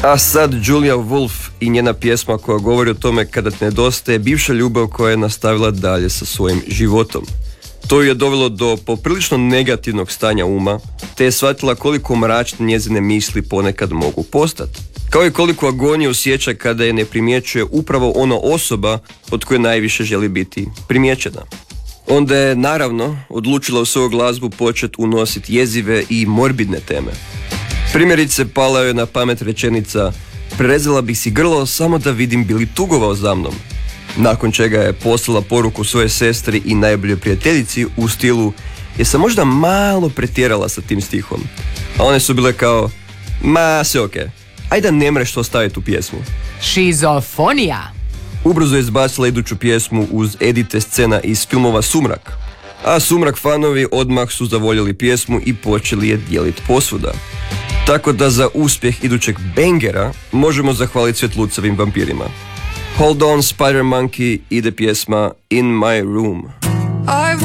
A sad Julia Wolf i njena pjesma koja govori o tome kada te nedostaje bivša ljubav koja je nastavila dalje sa svojim životom. To ju je dovelo do poprilično negativnog stanja uma, te je shvatila koliko mračne njezine misli ponekad mogu postati. Kao i koliko agonije osjeća kada je ne primjećuje upravo ona osoba od koje najviše želi biti primjećena. Onda je, naravno, odlučila u svoju glazbu početi unositi jezive i morbidne teme. Primjerice, pala joj na pamet rečenica: prerezala bih si grlo samo da vidim bi li tugovao za mnom. Nakon čega je poslala poruku svojoj sestri i najboljoj prijateljici u stilu: je sam možda malo pretjerala sa tim stihom. A one su bile kao: ma sve okej, ajde ne mreš to staviti u pjesmu. Šizofonija. Ubrzo je izbacila iduću pjesmu uz edite scena iz filmova Sumrak. A Sumrak fanovi odmah su zavoljeli pjesmu i počeli je dijeliti posvuda. Tako da za uspjeh idućeg bangera možemo zahvaliti svjetlucavim vampirima. Hold on Spider Monkey ide pjesma In My Room.